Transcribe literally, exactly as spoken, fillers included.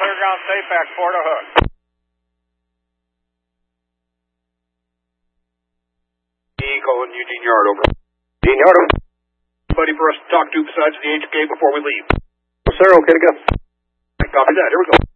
clear ground safe back four to hook. E calling Eugene Yard, over. Eugene Yard, over. Buddy for us to talk to besides the H K before we leave. Sir, okay to go. I copy that. Here we go.